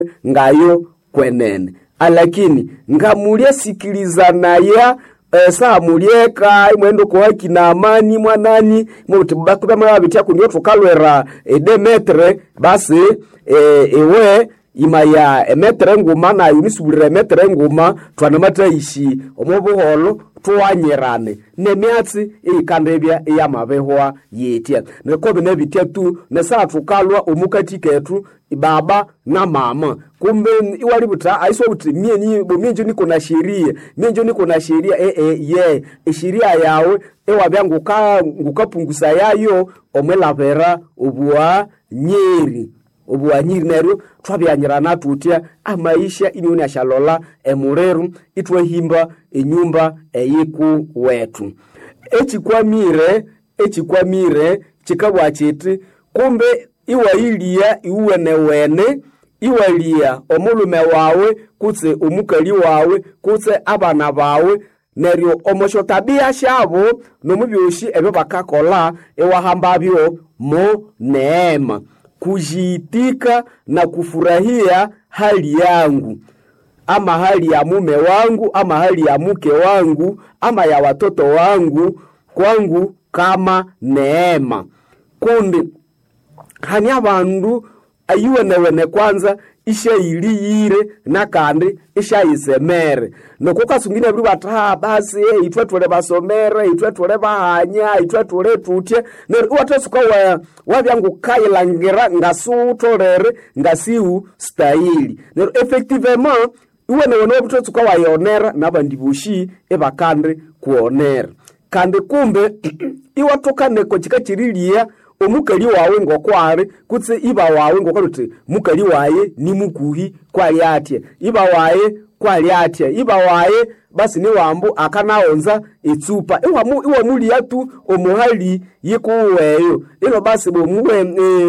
ngayo kwenene. Alakini ngamulia sikilizanaya saa mulieka mwendo kwa kina amani mwanani mutibakuta mwabitia kunyo tukalwera Demetre basi ewe imaya emetre nguma na unisubire emetre nguma twanamata ishi omobuholo tuwanyerane nemyatsi ikandebya yamabehwa yetia nekobe nebitia tu nesa tukalwa omukati ketu baba na mama kumbe iwali buta aiso buti mienje niko na sheria mienje niko na sheria sheria yawe wabyangu ngukapungusa yayo omwelavera obwa nyeri neryo twabyanyirana tutia amaisha inioni ashalola emureru itwehimba enyumba eyiku wetu echikwamire chikabwa chiti kumbe iwailia iwenewene iwalia omulume wawe kutse omukali wawe kutse abana bawe neryo omosho tabia shabo nomubyoshi ebyo bakakola ewahambabyo mo neema kujitika na kufurahia hali yangu ama hali ya mume wangu ama hali ya mke wangu ama ya watoto wangu kwangu kama neema kundi hanya bandu ayuwenewene kwanza isha iliyire na kandi isha isemere nokuka sungine buri bataha basi itwetole basomere itwetole bahanya itwetole tutye ne watasuka wabyangu kailangira ngasutolere ngasiu style ne effectivement uwenewene obutsuka wayonera nabandibushi ebakande kuonera kandi kumbe iwatoka neko chikachirilia omukali wawe ngokware kutse iba wawe ngokaruti mukali waye ni mukuhi kwali atye iba waye kwali atye iba waye basi ni wambu akanaonza etsupa iwa muli yatu omuhali yikuweyo ino basi bomuwe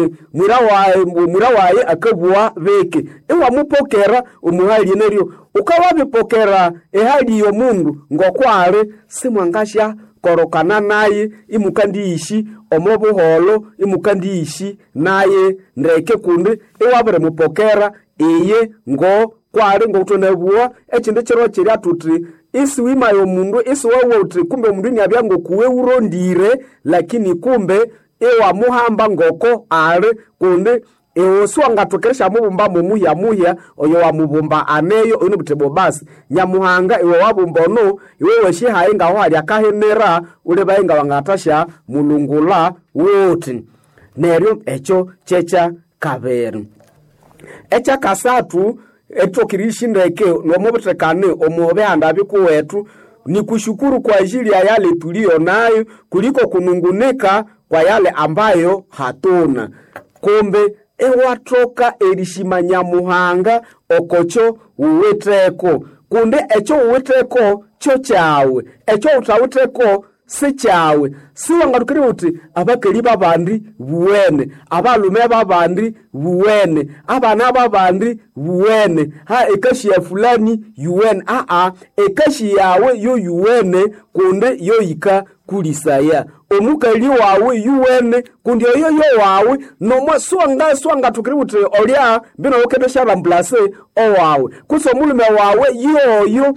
mwira waye akabwa beke iwa mupokera omuhali neryo ukawabipokera ehali yo mundu ngokware simwangasha korokana naye imukandiishi omobuholo imukandiishi naye ndeke kundi ewabere mupokera eye ngo kwari ngo utonebua echinde chero chiri atuti isi wima yo mundu isi wawo uti kumbe mundu ni abyango kuwe urondire lakini kumbe ewa muhamba ngoko are kundi swanga tokeresha mubumba muya oyo wa mubumba aneyo ono butebo basi nyamuhanga iwe wabumbono iwe weshi hainga ho ali akahenera ule bainga wangatasha mulungula wote neryo echo checha kabere echa kasatu etokirishi ndeke nomobutekane omobe andabi kuwetu ni kushukuru kwa ajili ya yale tulio nayo kuliko kunungunika kwa yale ambayo hatuna kumbe ewatoka erishima nyamuhanga okocho uweteko kunde echo uweteko cho chawe echo utaweteko si chawe siwangarukiri uti abakeli babandi buwene abalume babandi buwene abana babandi buwene ha ekashi ya fulani yuwene ekashi yawe yo yuwene kunde yo ika kulisaya omukali wawe yuwene kundi oyo wawe nomwa swanga tukiri uti olya bino oketesha ramblase owawe kuso mulume wawe yoyo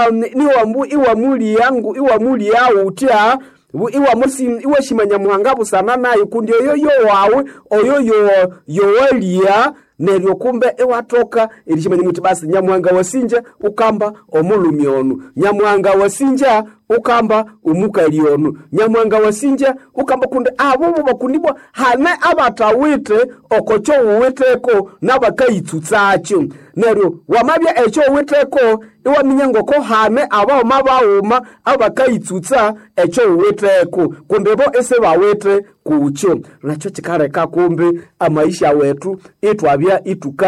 iwa muli yangu iwa muli yawo utya iwa shimanya muhangabu sana nayo kundi oyo wawe oyo yowalia neryo kumbe ewatoka erishimanya muti basi nyamuhanga wasinja ukamba omulumi onu nyamuhanga wasinja ukamba umukali onu nyamuhanga wasinja ukamba kunde abo bakundibwa hane abatawite okocho uweteko nabakayitsutsacho neryo wamabya echo uweteko iwaminya ko hane abo mabauma abakayitsutsa echo uweteko kunde bo ese bawete kucho nacho chikareka kumbe amaisha wetu itwabya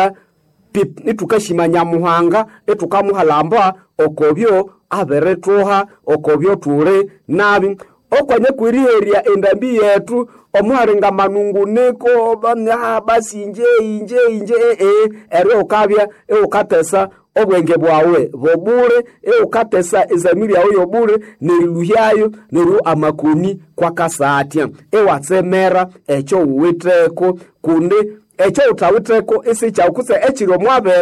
ituka shimanya muhanga ituka muhalamba okobyo aberetuha okobyo ture nabi okwanye kwiriheria endambi yetu omuharinga manunguneko basi inje ero okabya ukatesa obwenge bwawe bobure ukatesa ezamiri yawe yobure neriluhyayo neru amakuni kwa kasatya ewatsemera echo uweteko kunde echo utawiteko isi cha kutse echiro mwabe